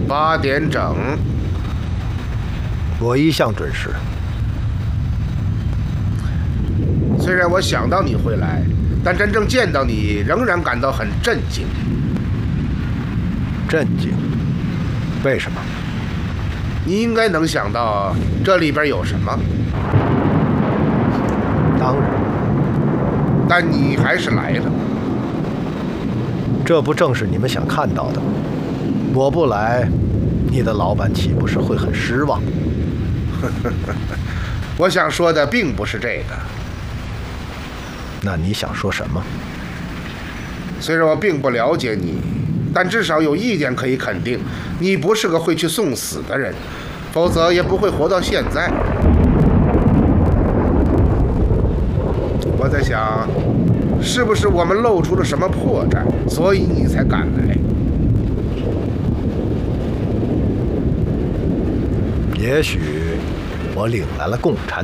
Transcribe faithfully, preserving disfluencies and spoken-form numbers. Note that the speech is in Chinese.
八点整。 我一向准时。 虽然我想到你会来，但真正见到你，仍然感到很震惊。 震惊？为什么？ 你应该能想到这里边有什么。 当然。 但你还是来了。 这不正是你们想看到的吗？我不来，你的老板岂不是会很失望？ 我想说的并不是这个。 那你想说什么？ 虽然我并不了解你，但至少有一点可以肯定，你不是个会去送死的人，否则也不会活到现在。我在想，是不是我们露出了什么破绽，所以你才赶来？ 也许我领来了共产